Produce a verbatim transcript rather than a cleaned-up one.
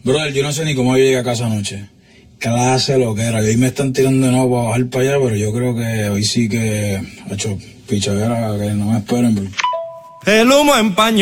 Brother, yo no sé ni cómo yo llegué a casa anoche. Clase lo que era. Y hoy me están tirando de nuevo para bajar para allá, pero yo creo que hoy sí que, hecho, pichadera, que no me esperen. Bro. El humo empañó.